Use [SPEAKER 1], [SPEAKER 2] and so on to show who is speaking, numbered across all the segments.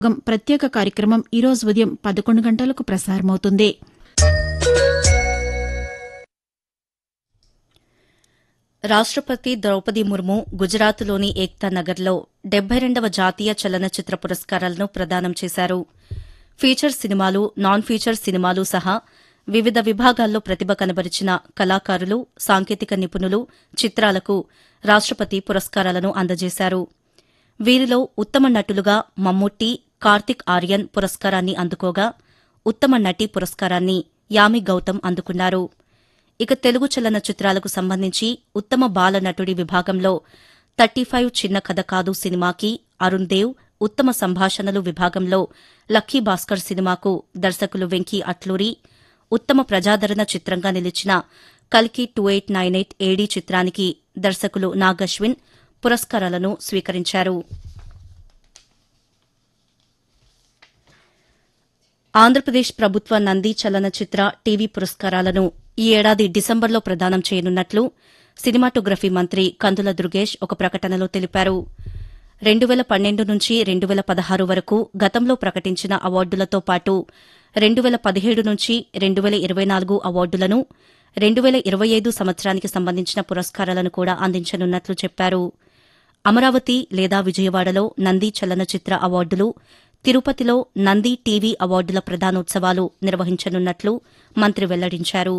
[SPEAKER 1] ప్రత్యేక కార్యక్రమం ఈరోజు ఉదయం 11 గంటలకు ప్రసారమవుతుంది.
[SPEAKER 2] రాష్టపతి ద్రౌపది ముర్ము గుజరాత్లోని ఏక్తా నగర్లో 72వ జాతీయ చలనచిత్ర పురస్కారాలను ప్రదానం చేశారు. ఫీచర్ సినిమాలు, నాన్ ఫీచర్ సినిమాలు సహా వివిధ విభాగాల్లో ప్రతిభ కనబరిచిన కళాకారులు, సాంకేతిక నిపుణులు చిత్రాలకు రాష్టపతి పురస్కారాలను అందజేశారు. వీరిలో ఉత్తమ నటులుగా మమ్ముట్టి, కార్తిక్ ఆర్యన్ పురస్కారాన్ని అందుకోగా ఉత్తమ నటి పురస్కారాన్ని యామి గౌతమ్ అందుకున్నారు. ఇక తెలుగు చలనచిత్రాలకు సంబంధించి ఉత్తమ బాల నటుడి విభాగంలో 35 చిన్న కథ కాదు సినిమాకి అరుణ్ దేవ్, ఉత్తమ సంభాషణలు విభాగంలో లక్కీ భాస్కర్ సినిమాకు దర్శకులు వెంకీ అట్లూరి, ఉత్తమ ప్రజాదరణ చిత్రంగా నిలిచిన కల్కి 2898 ఏడీ చిత్రానికి దర్శకులు నాగ్ అశ్విన్ పురస్కారాలను స్వీకరించారు. ఆంధ్రప్రదేశ్ ప్రభుత్వ నంది చలనచిత్ర టీవీ పురస్కారాలను ఈ ఏడాది డిసెంబర్లో ప్రదానం చేయనున్నట్లు సినిమాటోగ్రఫీ మంత్రి కందుల దుర్గేష్ ఒక ప్రకటనలో తెలిపారు. 2012 నుంచి 2016 వరకు గతంలో ప్రకటించిన అవార్డులతో పాటు 2017 నుంచి 2024 అవార్డులను 2025 సంవత్సరానికి సంబంధించిన పురస్కారాలను కూడా అందించనున్నట్లు చెప్పారు. అమరావతి లేదా విజయవాడలో నంది చలనచిత్ర అవార్డులు, తిరుపతిలో నంది టీవీ అవార్డుల ప్రదానోత్సవాలు నిర్వహించనున్నట్లు మంత్రి వెల్లడించారు.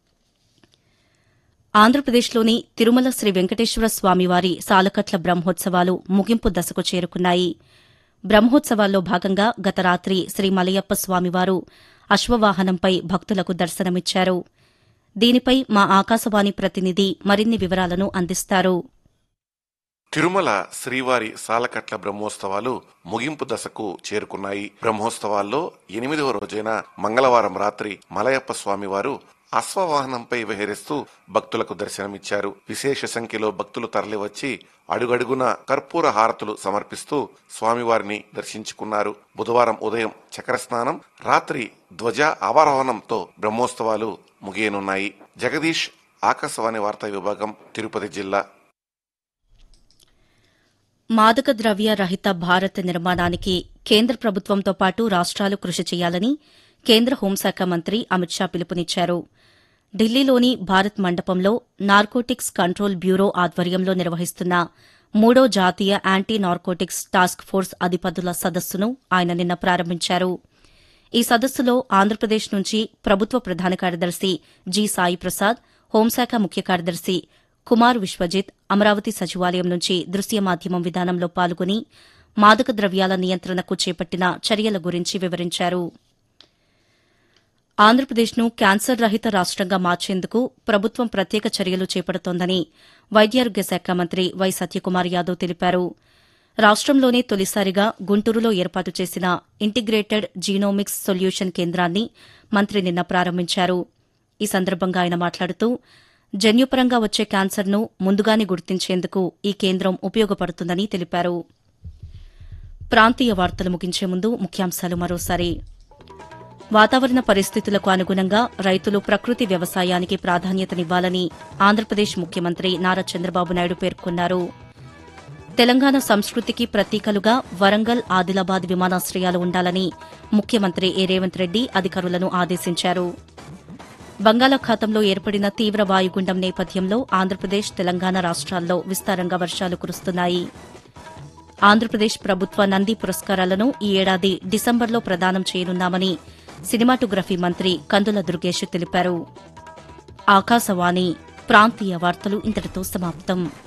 [SPEAKER 2] ఆంధ్రప్రదేశ్లోని తిరుమల శ్రీ వెంకటేశ్వర స్వామివారి సాలకట్ల బ్రహ్మోత్సవాలు ముగింపు దశకు చేరుకున్నాయి. బ్రహ్మోత్సవాల్లో భాగంగా గత రాత్రి శ్రీ మలయప్ప స్వామివారు అశ్వవాహనంపై భక్తులకు దర్శనమిచ్చారు. దీనిపై మా ఆకాశవాణి ప్రతినిధి మరిన్ని వివరాలను అందిస్తారు.
[SPEAKER 3] తిరుమల శ్రీవారి సాలకట్ల బ్రహ్మోత్సవాలు ముగింపు దశకు చేరుకున్నాయి. బ్రహ్మోత్సవాల్లో 8వ రోజైన మంగళవారం రాత్రి మలయప్ప స్వామివారు అశ్వవాహనంపై విహరిస్తూ భక్తులకు దర్శనమిచ్చారు. విశేష సంఖ్యలో భక్తులు తరలివచ్చి అడుగడుగున కర్పూర హారతులు సమర్పిస్తూ స్వామివారిని దర్శించుకున్నారు. బుధవారం ఉదయం చక్రస్నానం, రాత్రి ధ్వజ ఆవారోహణంతో బ్రహ్మోత్సవాలు ముగియనున్నాయి. జగదీష్, ఆకాశవాణి వార్తా విభాగం, తిరుపతి జిల్లా.
[SPEAKER 2] మాదక ద్రవ్య రహిత భారత్ నిర్మాణానికి కేంద్ర ప్రభుత్వంతో పాటు రాష్ట్రాలు కృషి చేయాలని కేంద్ర హోంశాఖ మంత్రి అమిత్ షా పిలుపునిచ్చారు. ఢిల్లీలోని భారత్ మండపంలో నార్కోటిక్స్ కంట్రోల్ బ్యూరో ఆధ్వర్యంలో నిర్వహిస్తున్న 3వ జాతీయ యాంటీ నార్కోటిక్స్ టాస్క్ ఫోర్స్ అధిపతుల సదస్సును ఆయన నిన్న ప్రారంభించారు. ఈ సదస్సులో ఆంధ్రప్రదేశ్ నుంచి ప్రభుత్వ ప్రధాన కార్యదర్శి జి సాయి ప్రసాద్, హోంశాఖ ముఖ్య కార్యదర్శి కుమార్ విశ్వజిత్ అమరావతి సచివాలయం నుంచి దృశ్య మాధ్యమం విధానంలో పాల్గొని మాదక ద్రవ్యాల నియంత్రణకు చేపట్టిన చర్యల గురించి వివరించారు. ఆంధ్రప్రదేశ్ను క్యాన్సర్ రహిత రాష్టంగా మార్చేందుకు ప్రభుత్వం ప్రత్యేక చర్యలు చేపడుతోందని వైద్యారోగ్య శాఖ మంత్రి వై సత్యకుమార్ యాదవ్ తెలిపారు. రాష్టంలోనే తొలిసారిగా గుంటూరులో ఏర్పాటు చేసిన ఇంటిగ్రేటెడ్ జీనోమిక్స్ సొల్యూషన్ కేంద్రాన్ని మంత్రి నిన్న ప్రారంభించారు. ఈ సందర్భంగా ఆయన మాట్లాడుతూ జన్యుపరంగా వచ్చే క్యాన్సర్ను ముందుగానే గుర్తించేందుకు ఈ కేంద్రం ఉపయోగపడుతుందని తెలిపారు. ప్రాంతీయ వార్తలు ముగించే ముందు ముఖ్యాంశాలు మరోసారి. వాతావరణ పరిస్థితులకు అనుగుణంగా రైతులు ప్రకృతి వ్యవసాయానికి ప్రాధాన్యతనివ్వాలని ఆంధ్రప్రదేశ్ ముఖ్యమంత్రి నారా చంద్రబాబు నాయుడు పేర్కొన్నారు. తెలంగాణ సంస్కృతికి ప్రతీకలుగా వరంగల్, ఆదిలాబాద్ విమానాశ్రయాలు ఉండాలని ముఖ్యమంత్రి ఏ రేవంత్ రెడ్డి అధికారులను ఆదేశించారు. బంగాళాఖాతంలో ఏర్పడిన తీవ్ర వాయుగుండం నేపథ్యంలో ఆంధ్రప్రదేశ్, తెలంగాణ రాష్ట్రాల్లో విస్తారంగా వర్షాలు కురుస్తున్నాయి. ఆంధ్రప్రదేశ్ ప్రభుత్వ నంది పురస్కారాలను ఈ ఏడాది డిసెంబర్లో ప్రదానం చేయనున్నామని సినిమాటోగ్రఫీ మంత్రి కందుల దుర్గేష్ తెలిపారు. ఆకాశవాణి ప్రాంతీయ వార్తలు ఇంతటితో సమాప్తం.